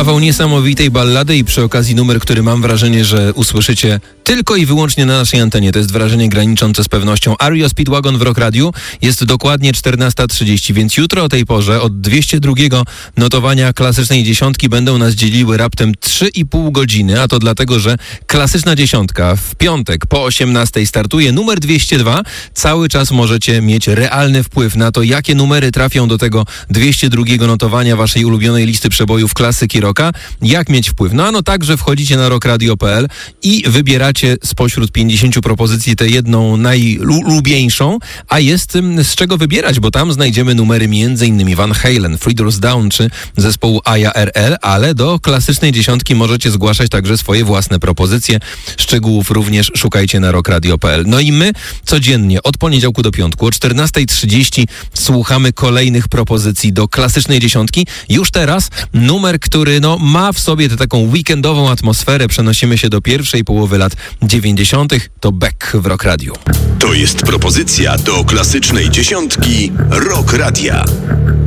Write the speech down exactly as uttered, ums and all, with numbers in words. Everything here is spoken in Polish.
Kawał niesamowitej ballady i przy okazji numer, który mam wrażenie, że usłyszycie tylko i wyłącznie na naszej antenie. To jest wrażenie graniczące z pewnością. R E O Speedwagon w Rock Radio. Jest dokładnie czternasta trzydzieści, więc jutro o tej porze od dwieście drugiego notowania klasycznej dziesiątki będą nas dzieliły raptem trzy i pół godziny, a to dlatego, że klasyczna dziesiątka w piątek po osiemnastej startuje numer dwieście dwa. Cały czas możecie mieć realny wpływ na to, jakie numery trafią do tego dwieście drugiego notowania waszej ulubionej listy przebojów klasyki rocka. Jak mieć wpływ? No ano tak, że wchodzicie na rock radio kropka p l i wybieracie spośród pięćdziesięciu propozycji tę jedną najlubieńszą, a jest z czego wybierać, bo tam znajdziemy numery między innymi Van Halen, Three Doors Down czy zespołu Aya R L, ale do klasycznej dziesiątki możecie zgłaszać także swoje własne propozycje. Szczegółów również szukajcie na rock radio kropka p l. No i my codziennie od poniedziałku do piątku o czternasta trzydzieści słuchamy kolejnych propozycji do klasycznej dziesiątki. Już teraz numer, który no, ma w sobie tę taką weekendową atmosferę. Przenosimy się do pierwszej połowy lat dziewięćdziesiątych. To Beck w Rock Radio. To jest propozycja do klasycznej dziesiątki Rock Radia.